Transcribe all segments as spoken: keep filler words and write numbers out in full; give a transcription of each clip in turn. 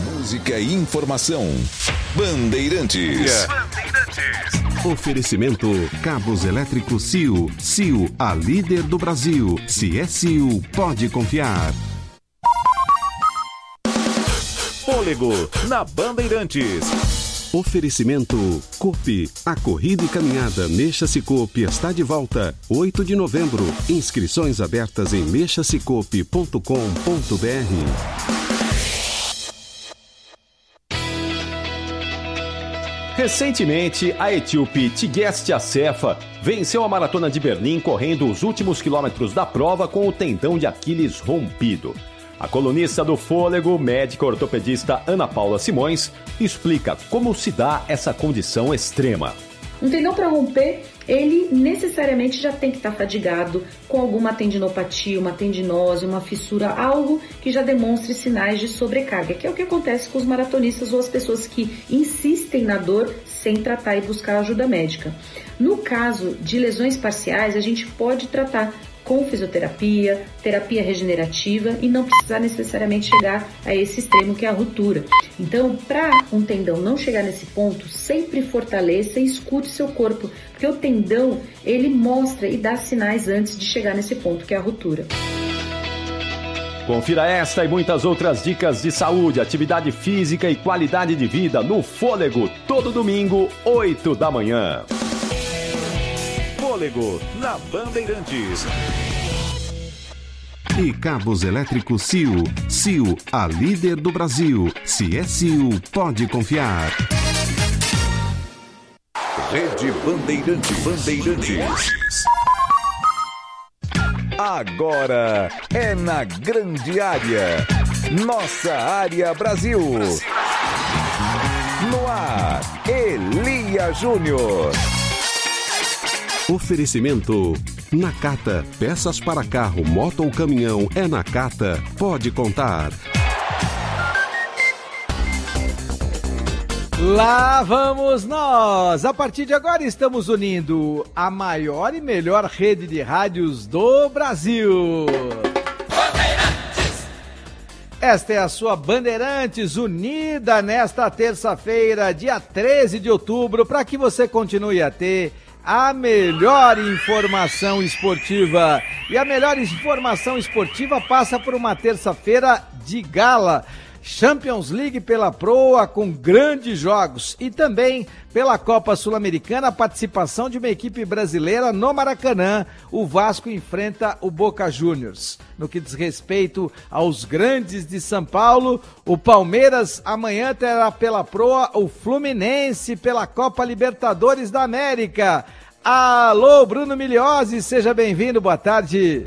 Música e informação. Bandeirantes. Bandeirantes. Oferecimento Cabos Elétricos C I O. C I O, a líder do Brasil. Se é C I O, pode confiar. Fôlego, na Bandeirantes. Oferecimento Coop. A corrida e caminhada Mexa-se Coop está de volta. oito de novembro. Inscrições abertas em mexa se coop ponto com ponto b r. Recentemente, a etíope Tigeste Acefa venceu a Maratona de Berlim correndo os últimos quilômetros da prova com o tendão de Aquiles rompido. A colunista do Fôlego, médica ortopedista Ana Paula Simões, explica como se dá essa condição extrema. Um tendão para romper, ele necessariamente já tem que estar fadigado com alguma tendinopatia, uma tendinose, uma fissura, algo que já demonstre sinais de sobrecarga, que é o que acontece com os maratonistas ou as pessoas que insistem na dor sem tratar e buscar ajuda médica. No caso de lesões parciais, a gente pode tratar com fisioterapia, terapia regenerativa e não precisar necessariamente chegar a esse extremo que é a ruptura. Então, para um tendão não chegar nesse ponto, sempre fortaleça e escute seu corpo, porque o tendão, ele mostra e dá sinais antes de chegar nesse ponto, que é a ruptura. Confira esta e muitas outras dicas de saúde, atividade física e qualidade de vida no Fôlego, todo domingo, oito da manhã. Fôlego, na Bandeirantes. E Cabos Elétricos C I O. C I O, a líder do Brasil. Se é C I O, pode confiar. Rede Bandeirantes. Bandeirantes. Agora é na grande área. Nossa área Brasil. No ar, Elia Júnior. Oferecimento Nakata. Peças para carro, moto ou caminhão é Nakata. Pode contar. Lá vamos nós! A partir de agora estamos unindo a maior e melhor rede de rádios do Brasil. Bandeirantes! Esta é a sua Bandeirantes unida nesta terça-feira, dia treze de outubro, para que você continue a ter a melhor informação esportiva. E a melhor informação esportiva passa por uma terça-feira de gala. Champions League pela Proa com grandes jogos e também pela Copa Sul-Americana, a participação de uma equipe brasileira no Maracanã. O Vasco enfrenta o Boca Juniors. No que diz respeito aos grandes de São Paulo, o Palmeiras amanhã terá pela Proa o Fluminense pela Copa Libertadores da América. Alô, Bruno Miliose, seja bem-vindo, boa tarde.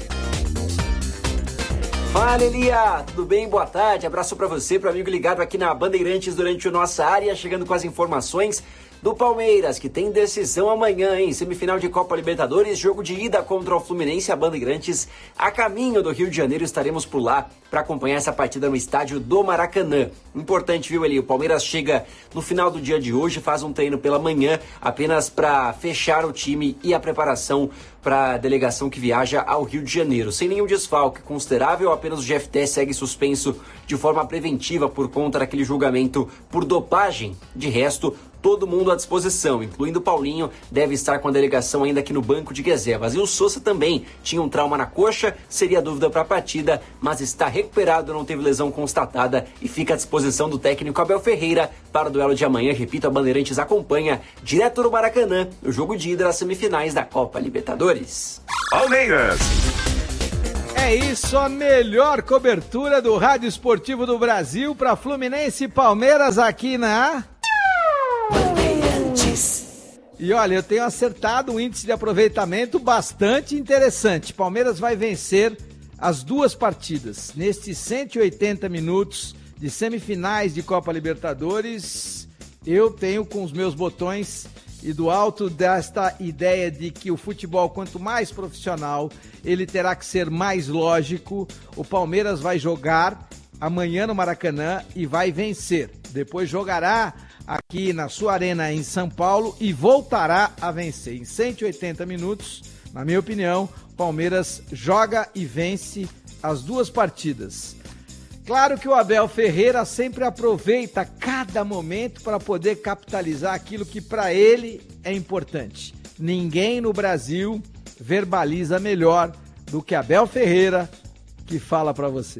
Fala, Elia, tudo bem? Boa tarde, abraço pra você, pro amigo ligado aqui na Bandeirantes durante a nossa área, chegando com as informações do Palmeiras, que tem decisão amanhã, hein? Semifinal de Copa Libertadores, jogo de ida contra o Fluminense, a Bandeirantes a caminho do Rio de Janeiro, estaremos por lá para acompanhar essa partida no estádio do Maracanã. Importante, viu, Eli? O Palmeiras chega no final do dia de hoje, faz um treino pela manhã, apenas para fechar o time e a preparação para a delegação que viaja ao Rio de Janeiro. Sem nenhum desfalque considerável, apenas o G F T segue suspenso de forma preventiva por conta daquele julgamento por dopagem. De resto, todo mundo à disposição, incluindo o Paulinho, deve estar com a delegação ainda aqui no banco de reservas. E o Sousa também tinha um trauma na coxa, seria dúvida para a partida, mas está recuperado, não teve lesão constatada e fica à disposição do técnico Abel Ferreira para o duelo de amanhã. Repito, a Bandeirantes acompanha direto no Maracanã, o jogo de ida das semifinais da Copa Libertadores. Palmeiras. É isso, a melhor cobertura do Rádio Esportivo do Brasil para Fluminense e Palmeiras aqui na... E olha, eu tenho acertado um índice de aproveitamento bastante interessante. Palmeiras vai vencer as duas partidas. Nestes cento e oitenta minutos de semifinais de Copa Libertadores, eu tenho com os meus botões e do alto desta ideia de que o futebol, quanto mais profissional, ele terá que ser mais lógico. O Palmeiras vai jogar amanhã no Maracanã e vai vencer. Depois jogará aqui na sua arena em São Paulo e voltará a vencer. Em cento e oitenta minutos, na minha opinião, Palmeiras joga e vence as duas partidas. Claro que o Abel Ferreira sempre aproveita cada momento para poder capitalizar aquilo que para ele é importante. Ninguém no Brasil verbaliza melhor do que Abel Ferreira, que fala para você.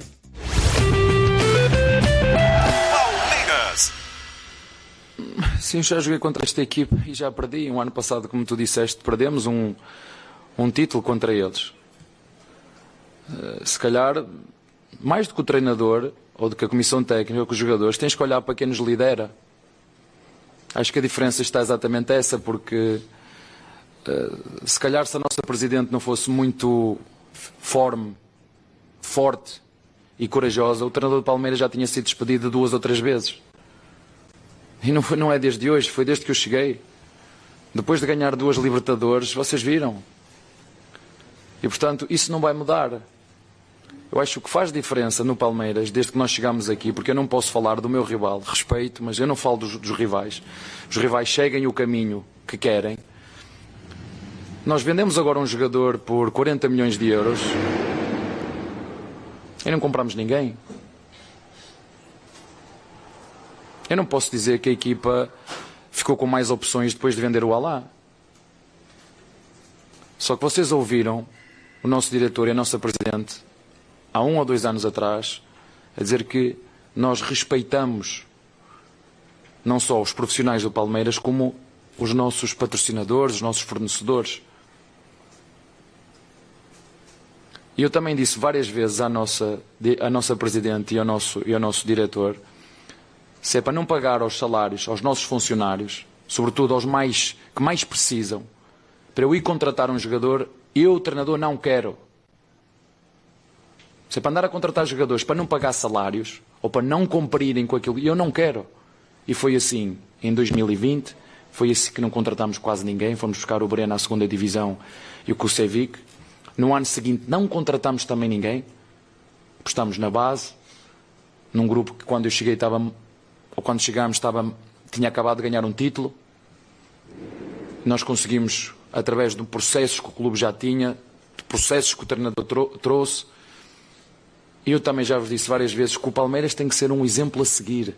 Palmeiras. Sim, já joguei contra esta equipe e já perdi. Um ano passado, como tu disseste, perdemos um, um título contra eles. Se calhar, mais do que o treinador, ou do que a comissão técnica, ou que os jogadores, tens que olhar para quem nos lidera. Acho que a diferença está exatamente essa, porque uh, se calhar se a nossa Presidente não fosse muito forme, forte e corajosa, o treinador do Palmeiras já tinha sido despedido duas ou três vezes. E não, foi, não é desde hoje, foi desde que eu cheguei. Depois de ganhar duas Libertadores, vocês viram. E portanto, isso não vai mudar. Eu acho que o que faz diferença no Palmeiras, desde que nós chegamos aqui, porque eu não posso falar do meu rival, respeito, mas eu não falo dos, dos rivais. Os rivais seguem o caminho que querem. Nós vendemos agora um jogador por quarenta milhões de euros e não compramos ninguém. Eu não posso dizer que a equipa ficou com mais opções depois de vender o Alá. Só que vocês ouviram o nosso diretor e a nossa Presidente há um ou dois anos atrás a dizer que nós respeitamos não só os profissionais do Palmeiras, como os nossos patrocinadores, os nossos fornecedores. E eu também disse várias vezes à nossa, à nossa Presidente e ao nosso, e ao nosso diretor, se é para não pagar aos salários, aos nossos funcionários, sobretudo aos mais, que mais precisam, para eu ir contratar um jogador, eu, o treinador, não quero. Se é para andar a contratar jogadores para não pagar salários, ou para não cumprirem com aquilo, eu não quero. E foi assim em dois mil e vinte, foi assim que não contratámos quase ninguém, fomos buscar o Breno à segunda divisão e o Kusevic. No ano seguinte não contratámos também ninguém, apostámos na base, num grupo que quando eu cheguei estava, ou quando chegámos estava, tinha acabado de ganhar um título. Nós conseguimos, através de processos que o clube já tinha, de processos que o treinador trou- trouxe, e eu também já vos disse várias vezes que o Palmeiras tem que ser um exemplo a seguir.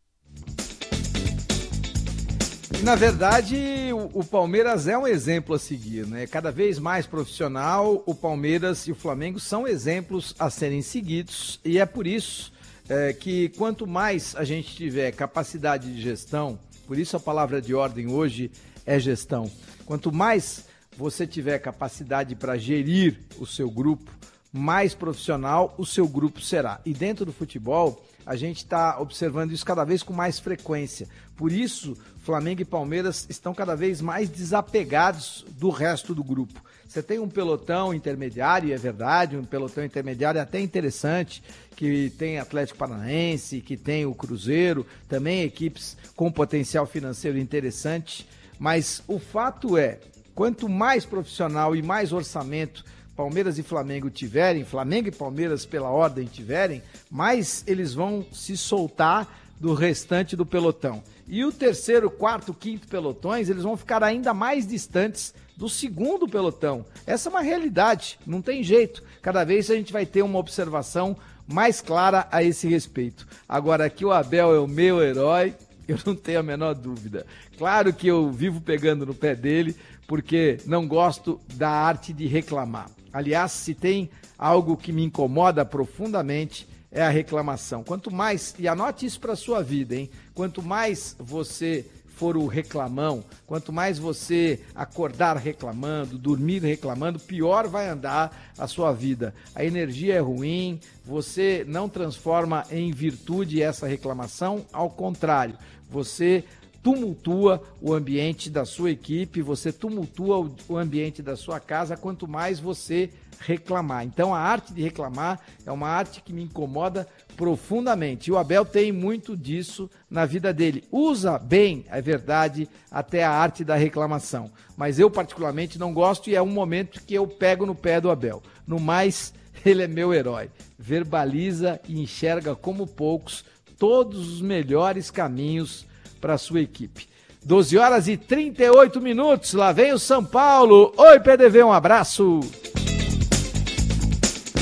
Na verdade, o, o Palmeiras é um exemplo a seguir, né? Cada vez mais profissional, o Palmeiras e o Flamengo são exemplos a serem seguidos, e é por isso é, que quanto mais a gente tiver capacidade de gestão, por isso a palavra de ordem hoje é gestão, quanto mais você tiver capacidade para gerir o seu grupo, mais profissional o seu grupo será. E dentro do futebol, a gente está observando isso cada vez com mais frequência. Por isso, Flamengo e Palmeiras estão cada vez mais desapegados do resto do grupo. Você tem um pelotão intermediário, é verdade, um pelotão intermediário até interessante, que tem Atlético Paranaense, que tem o Cruzeiro, também equipes com potencial financeiro interessante, mas o fato é, quanto mais profissional e mais orçamento Palmeiras e Flamengo tiverem, Flamengo e Palmeiras pela ordem tiverem, mais eles vão se soltar do restante do pelotão. E o terceiro, quarto, quinto pelotões, eles vão ficar ainda mais distantes do segundo pelotão. Essa é uma realidade, não tem jeito. Cada vez a gente vai ter uma observação mais clara a esse respeito. Agora, que o Abel é o meu herói, eu não tenho a menor dúvida. Claro que eu vivo pegando no pé dele, porque não gosto da arte de reclamar. Aliás, se tem algo que me incomoda profundamente, é a reclamação. Quanto mais, e anote isso para a sua vida, hein? Quanto mais você for o reclamão, quanto mais você acordar reclamando, dormir reclamando, pior vai andar a sua vida. A energia é ruim, você não transforma em virtude essa reclamação, ao contrário, você tumultua o ambiente da sua equipe, você tumultua o ambiente da sua casa, quanto mais você reclamar. Então a arte de reclamar é uma arte que me incomoda profundamente. E o Abel tem muito disso na vida dele. Usa bem, é verdade, até a arte da reclamação. Mas eu particularmente não gosto e é um momento que eu pego no pé do Abel. No mais, ele é meu herói. Verbaliza e enxerga como poucos todos os melhores caminhos para a sua equipe. doze horas e trinta e oito minutos, lá vem o São Paulo. Oi, P D V, um abraço.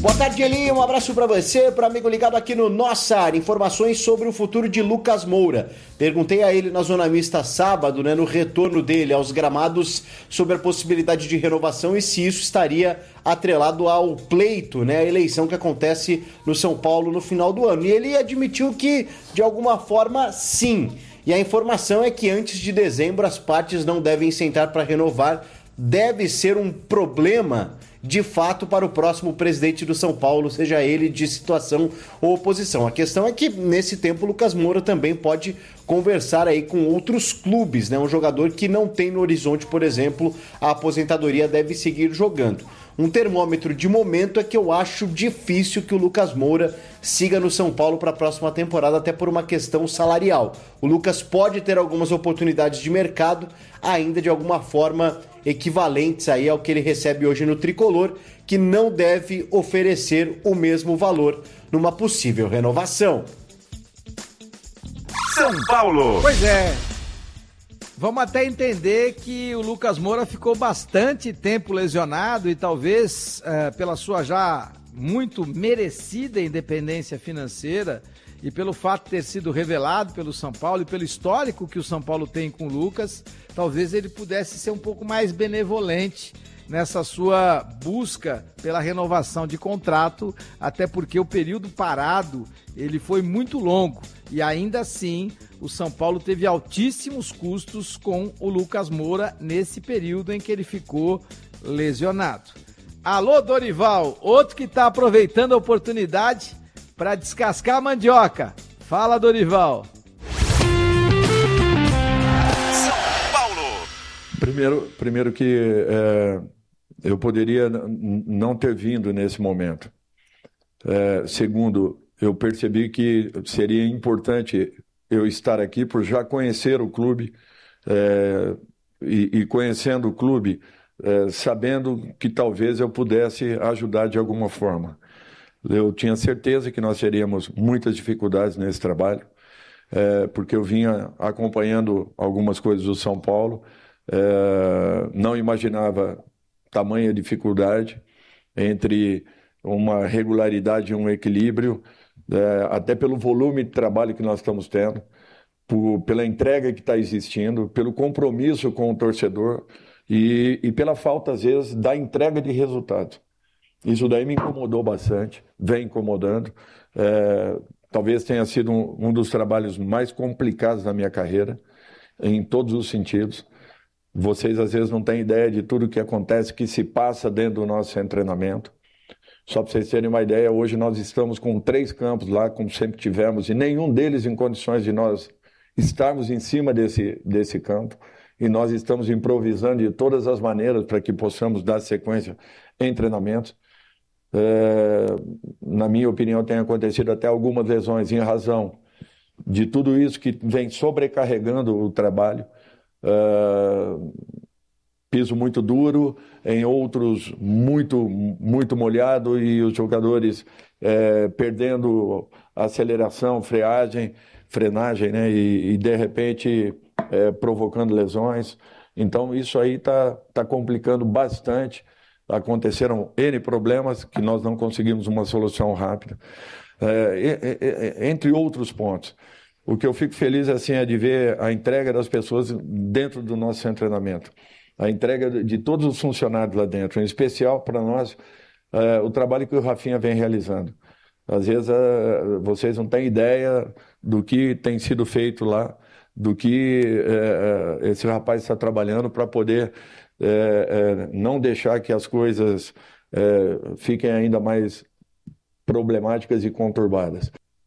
Boa tarde, Elinho. Um abraço para você, para amigo ligado aqui no Nossa Área. Informações sobre o futuro de Lucas Moura. Perguntei a ele na Zona Mista sábado, né, no retorno dele aos gramados, sobre a possibilidade de renovação e se isso estaria atrelado ao pleito, né, a eleição que acontece no São Paulo no final do ano. E ele admitiu que, de alguma forma, sim. E a informação é que antes de dezembro as partes não devem sentar para renovar. Deve ser um problema de fato para o próximo presidente do São Paulo, seja ele de situação ou oposição. A questão é que nesse tempo o Lucas Moura também pode conversar aí com outros clubes, né? Um jogador que não tem no horizonte, por exemplo, a aposentadoria, deve seguir jogando. Um termômetro de momento é que eu acho difícil que o Lucas Moura siga no São Paulo para a próxima temporada, até por uma questão salarial. O Lucas pode ter algumas oportunidades de mercado, ainda de alguma forma equivalentes aí ao que ele recebe hoje no Tricolor, que não deve oferecer o mesmo valor numa possível renovação. São Paulo. Pois é. Vamos até entender que o Lucas Moura ficou bastante tempo lesionado e talvez é, pela sua já muito merecida independência financeira e pelo fato de ter sido revelado pelo São Paulo e pelo histórico que o São Paulo tem com o Lucas, talvez ele pudesse ser um pouco mais benevolente nessa sua busca pela renovação de contrato, até porque o período parado ele foi muito longo e ainda assim o São Paulo teve altíssimos custos com o Lucas Moura nesse período em que ele ficou lesionado. Alô, Dorival, outro que está aproveitando a oportunidade para descascar a mandioca. Fala, Dorival. São Paulo. Primeiro, primeiro que é, eu poderia n- não ter vindo nesse momento. É, segundo, eu percebi que seria importante eu estar aqui por já conhecer o clube é, e, e conhecendo o clube, é, sabendo que talvez eu pudesse ajudar de alguma forma. Eu tinha certeza que nós teríamos muitas dificuldades nesse trabalho, é, porque eu vinha acompanhando algumas coisas do São Paulo, é, não imaginava tamanha dificuldade entre uma regularidade e um equilíbrio, é, até pelo volume de trabalho que nós estamos tendo, por, pela entrega que está existindo, pelo compromisso com o torcedor e, e pela falta, às vezes, da entrega de resultados. Isso daí me incomodou bastante, vem incomodando. É, talvez tenha sido um, um dos trabalhos mais complicados da minha carreira, em todos os sentidos. Vocês, às vezes, não têm ideia de tudo que acontece, que se passa dentro do nosso treinamento. Só para vocês terem uma ideia, hoje nós estamos com três campos lá, como sempre tivemos, e nenhum deles em condições de nós estarmos em cima desse, desse campo. E nós estamos improvisando de todas as maneiras para que possamos dar sequência em treinamentos. É, na minha opinião, tem acontecido até algumas lesões em razão de tudo isso que vem sobrecarregando o trabalho. É, piso muito duro, em outros muito, muito molhado e os jogadores é, perdendo aceleração, freagem, frenagem, né? E, e de repente é, provocando lesões. Então isso aí está tá complicando bastante. Aconteceram N problemas que nós não conseguimos uma solução rápida, é, é, é, entre outros pontos. O que eu fico feliz assim, é de ver a entrega das pessoas dentro do nosso centro de treinamento, a entrega de todos os funcionários lá dentro, em especial para nós, é, o trabalho que o Rafinha vem realizando. Às vezes é, vocês não têm ideia do que tem sido feito lá, do que é, esse rapaz está trabalhando para poder É, é, não deixar que as coisas é, fiquem ainda mais problemáticas e conturbadas.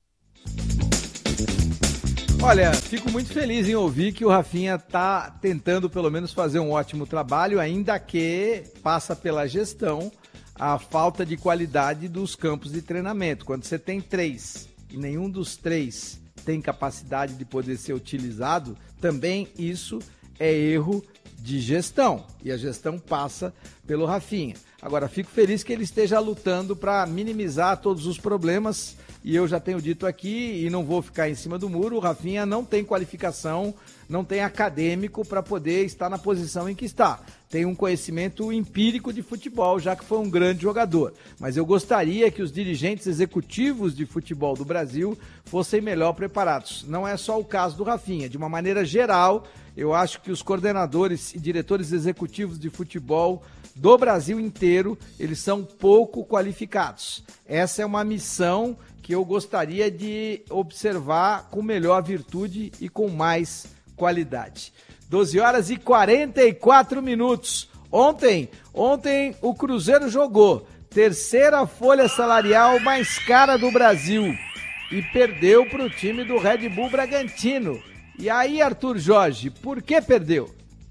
Olha, fico muito feliz em ouvir que o Rafinha está tentando pelo menos fazer um ótimo trabalho, ainda que passa pela gestão a falta de qualidade dos campos de treinamento. Quando você tem três e nenhum dos três tem capacidade de poder ser utilizado, também isso é erro de gestão, e a gestão passa pelo Rafinha. Agora, fico feliz que ele esteja lutando para minimizar todos os problemas e eu já tenho dito aqui, e não vou ficar em cima do muro, o Rafinha não tem qualificação, não tem acadêmico para poder estar na posição em que está. Tem um conhecimento empírico de futebol, já que foi um grande jogador. Mas eu gostaria que os dirigentes executivos de futebol do Brasil fossem melhor preparados. Não é só o caso do Rafinha. De uma maneira geral, eu acho que os coordenadores e diretores executivos de futebol do Brasil inteiro, eles são pouco qualificados. Essa é uma missão que eu gostaria de observar com melhor virtude e com mais qualidade. doze horas e quarenta e quatro minutos. Ontem, ontem o Cruzeiro jogou terceira folha salarial mais cara do Brasil e perdeu para o time do Red Bull Bragantino. E aí, Arthur Jorge, por que perdeu?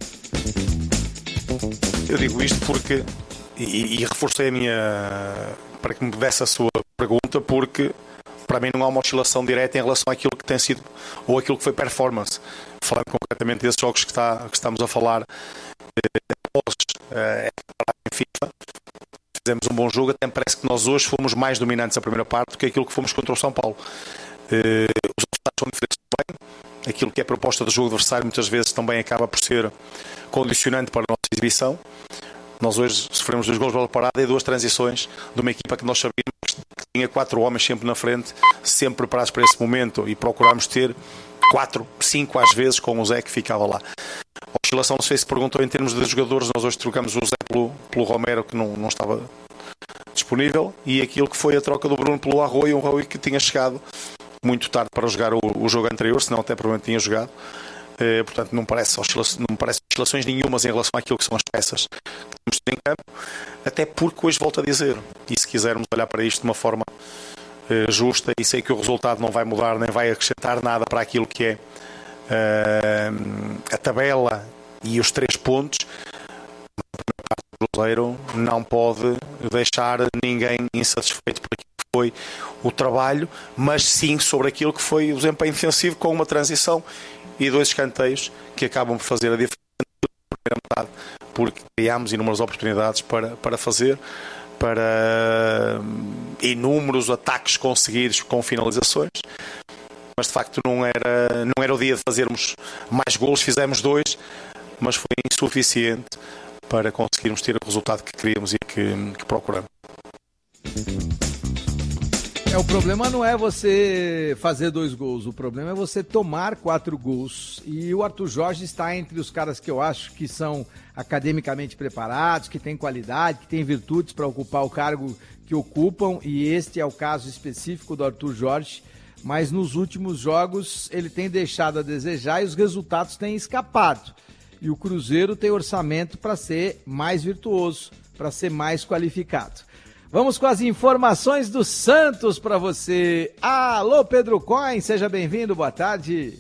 Eu digo isto porque, e, e reforcei a minha, para que me desse a sua pergunta, porque para mim não há uma oscilação direta em relação àquilo que tem sido, ou aquilo que foi performance. Falando concretamente desses jogos que, está, que estamos a falar, após eh, em FIFA, fizemos um bom jogo, até me parece que nós hoje fomos mais dominantes a primeira parte do que aquilo que fomos contra o São Paulo. Eh, os resultados são diferentes também. Aquilo que é proposta do jogo adversário muitas vezes também acaba por ser condicionante para a nossa exibição. Nós hoje sofremos dois gols de bola parada e duas transições de uma equipa que nós sabíamos que tinha quatro homens sempre na frente, sempre preparados para esse momento, e procurámos ter quatro, cinco às vezes com o Zé que ficava lá. A oscilação, não sei se perguntou em termos de jogadores, nós hoje trocamos o Zé pelo, pelo Romero, que não, não estava disponível, e aquilo que foi a troca do Bruno pelo Arroio, um Arroio que tinha chegado muito tarde para jogar o, o jogo anterior, senão até provavelmente tinha jogado. Eh, portanto, não parece, oscilações, não parece oscilações nenhumas em relação àquilo que são as peças que temos em campo, até porque hoje volto a dizer, e se quisermos olhar para isto de uma forma eh, justa, e sei que o resultado não vai mudar nem vai acrescentar nada para aquilo que é eh, a tabela e os três pontos, o Cruzeiro não pode deixar ninguém insatisfeito por aquilo que foi o trabalho, mas sim sobre aquilo que foi o desempenho defensivo, com uma transição e dois escanteios que acabam por fazer a diferença na primeira metade, porque criámos inúmeras oportunidades para, para fazer, para inúmeros ataques conseguidos com finalizações, mas de facto não era, não era o dia de fazermos mais golos, fizemos dois, mas foi insuficiente para conseguirmos ter o resultado que queríamos e que, que procuramos. É, o problema não é você fazer dois gols, o problema é você tomar quatro gols. E o Arthur Jorge está entre os caras que eu acho que são academicamente preparados, que têm qualidade, que têm virtudes para ocupar o cargo que ocupam, e este é o caso específico do Arthur Jorge. Mas nos últimos jogos ele tem deixado a desejar e os resultados têm escapado. E o Cruzeiro tem orçamento para ser mais virtuoso, para ser mais qualificado. Vamos com as informações do Santos para você. Alô, Pedro Coin, seja bem-vindo, boa tarde.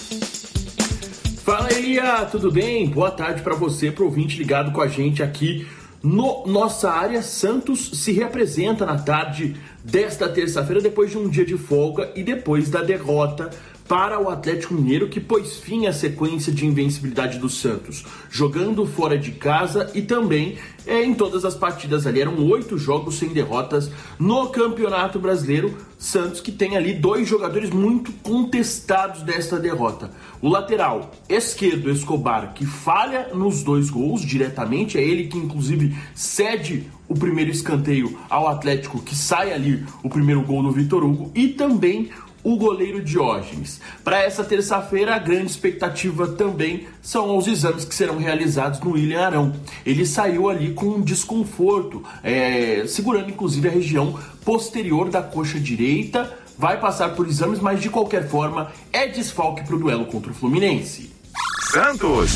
Fala, Elia, tudo bem? Boa tarde para você, pro ouvinte ligado com a gente aqui no Nossa Área. Santos se reapresenta na tarde desta terça-feira, depois de um dia de folga e depois da derrota para o Atlético Mineiro, que pôs fim à sequência de invencibilidade do Santos, jogando fora de casa e também é, em todas as partidas ali. Eram oito jogos sem derrotas no Campeonato Brasileiro. Santos que tem ali dois jogadores muito contestados desta derrota. O lateral esquerdo, Escobar, que falha nos dois gols diretamente, é ele que inclusive cede o primeiro escanteio ao Atlético, que sai ali o primeiro gol do Vitor Hugo, e também o goleiro Diógenes. Para essa terça-feira, a grande expectativa também são os exames que serão realizados no William Arão. Ele saiu ali com um desconforto, é, segurando inclusive a região posterior da coxa direita. Vai passar por exames, mas de qualquer forma é desfalque para o duelo contra o Fluminense. Santos!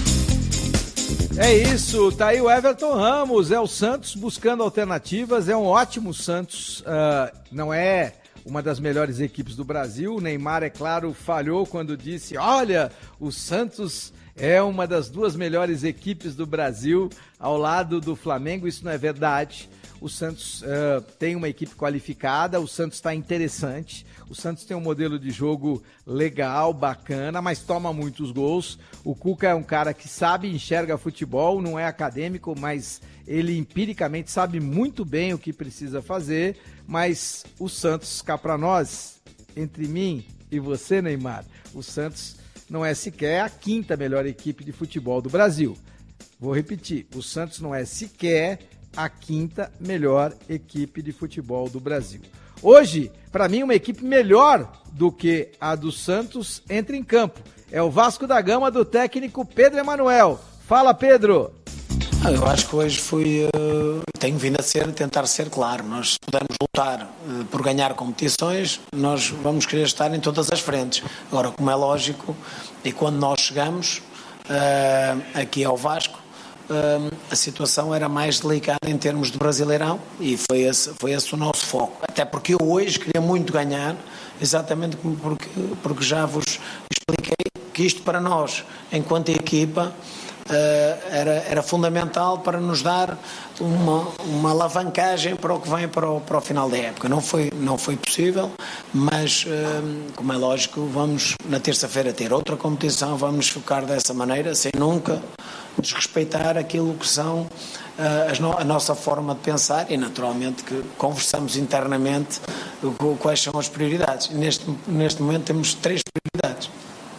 É isso, tá aí o Everton Ramos, é o Santos buscando alternativas, é um ótimo Santos, uh, não é uma das melhores equipes do Brasil. O Neymar, é claro, falhou quando disse, olha, o Santos é uma das duas melhores equipes do Brasil ao lado do Flamengo. Isso não é verdade. O Santos uh, tem uma equipe qualificada, o Santos está interessante, o Santos tem um modelo de jogo legal, bacana, mas toma muitos gols. O Cuca é um cara que sabe, enxerga futebol, não é acadêmico, mas ele empiricamente sabe muito bem o que precisa fazer. Mas o Santos, cá para nós, entre mim e você, Neymar, o Santos não é sequer a quinta melhor equipe de futebol do Brasil. Vou repetir, o Santos não é sequer a quinta melhor equipe de futebol do Brasil. Hoje, para mim, uma equipe melhor do que a do Santos entra em campo. É o Vasco da Gama do técnico Pedro Emanuel. Fala, Pedro! Eu acho que hoje fui, uh, tenho vindo a ser, tentar ser claro. Nós podemos lutar uh, por ganhar competições, nós vamos querer estar em todas as frentes. Agora, como é lógico, e quando nós chegamos uh, aqui ao Vasco, uh, a situação era mais delicada em termos de Brasileirão e foi esse, foi esse o nosso foco. Até porque eu hoje queria muito ganhar, exatamente porque, porque já vos expliquei que isto para nós, enquanto equipa, Uh, era, era fundamental para nos dar uma, uma alavancagem para o que vem para o, para o final da época. Não foi, não foi possível, mas, uh, como é lógico, vamos na terça-feira ter outra competição, vamos focar dessa maneira, sem nunca desrespeitar aquilo que são uh, as no, a nossa forma de pensar e, naturalmente, que conversamos internamente uh, quais são as prioridades. Neste, neste momento temos três prioridades.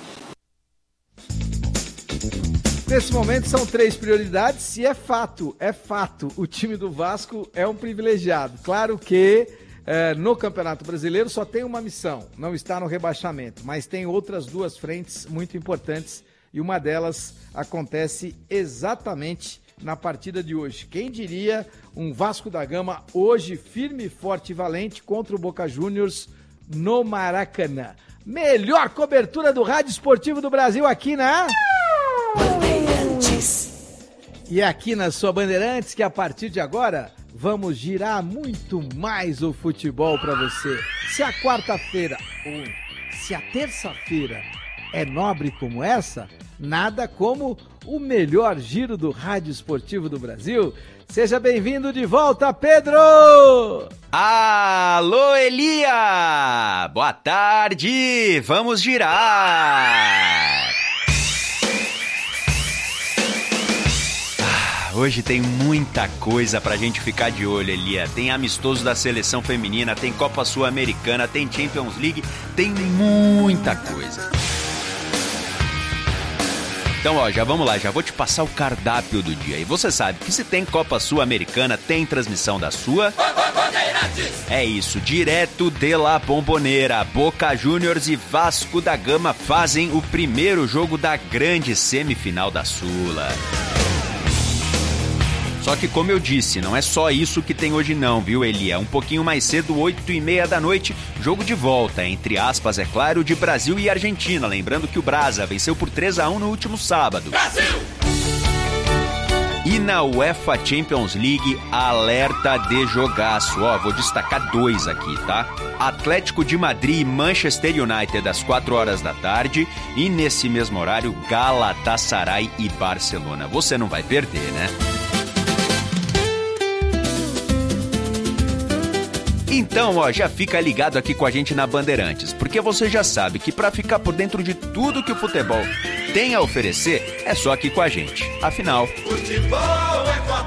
Nesse momento são três prioridades e é fato, é fato, o time do Vasco é um privilegiado. Claro que eh, no Campeonato Brasileiro só tem uma missão, não está no rebaixamento, mas tem outras duas frentes muito importantes e uma delas acontece exatamente na partida de hoje. Quem diria um Vasco da Gama hoje firme, forte e valente contra o Boca Juniors no Maracanã. Melhor cobertura do rádio esportivo do Brasil aqui na... Bandeirantes. E aqui na sua Bandeirantes, que a partir de agora vamos girar muito mais o futebol para você. Se a quarta-feira ou se a terça-feira é nobre como essa, nada como o melhor giro do rádio esportivo do Brasil. Seja bem-vindo de volta, Pedro! Alô, Elia! Boa tarde! Vamos girar! Hoje tem muita coisa pra gente ficar de olho, Elia. Tem amistoso da seleção feminina, tem Copa Sul-Americana, tem Champions League, tem muita coisa. Então, ó, já vamos lá, já vou te passar o cardápio do dia. E você sabe que se tem Copa Sul-Americana, tem transmissão da sua... É isso, direto de La Bombonera. Boca Juniors e Vasco da Gama fazem o primeiro jogo da grande semifinal da Sula. Só que, como eu disse, não é só isso que tem hoje não, viu, Elia? Um pouquinho mais cedo, oito e meia da noite, jogo de volta, entre aspas, é claro, de Brasil e Argentina. Lembrando que o Brasa venceu por três a um no último sábado. Brasil! E na UEFA Champions League, alerta de jogaço. Ó, vou destacar dois aqui, tá? Atlético de Madrid e Manchester United às quatro horas da tarde. E nesse mesmo horário, Galatasaray e Barcelona. Você não vai perder, né? Então, ó, já fica ligado aqui com a gente na Bandeirantes, porque você já sabe que para ficar por dentro de tudo que o futebol tem a oferecer, é só aqui com a gente. Afinal... Futebol é com a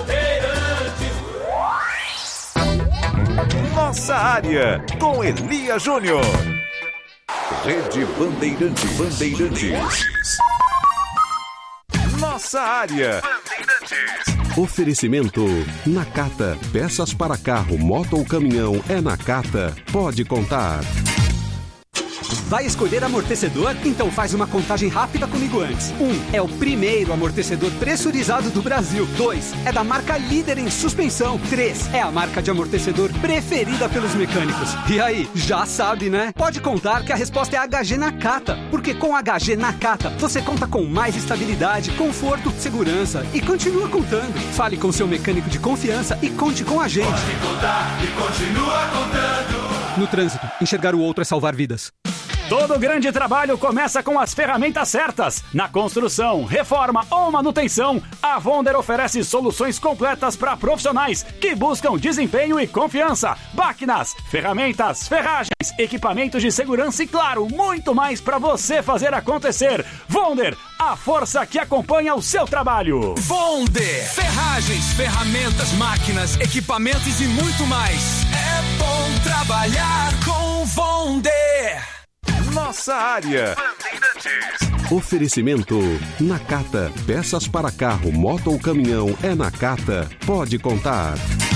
Bandeirantes. Nossa área, com Elia Júnior. Rede Bandeirantes. Bandeirantes. Nossa área. Bandeirantes. Oferecimento Nakata. Peças para carro, moto ou caminhão é Nakata. Pode contar. Vai escolher amortecedor? Então faz uma contagem rápida comigo antes. Um, é o primeiro amortecedor pressurizado do Brasil. Dois, é da marca líder em suspensão. Três, é a marca de amortecedor preferida pelos mecânicos. E aí, já sabe, né? Pode contar que a resposta é H G Nakata. Porque com H G Nakata, você conta com mais estabilidade, conforto, segurança e continua contando. Fale com seu mecânico de confiança e conte com a gente. Pode contar e continua contando. No trânsito, enxergar o outro é salvar vidas. Todo grande trabalho começa com as ferramentas certas. Na construção, reforma ou manutenção, a Vonder oferece soluções completas para profissionais que buscam desempenho e confiança. Máquinas, ferramentas, ferragens, equipamentos de segurança e, claro, muito mais para você fazer acontecer. Vonder, a força que acompanha o seu trabalho. Vonder, ferragens, ferramentas, máquinas, equipamentos e muito mais. É bom trabalhar com Vonder. Nossa área. Oferecimento Nakata. Peças para carro, moto ou caminhão é Nakata. Pode contar.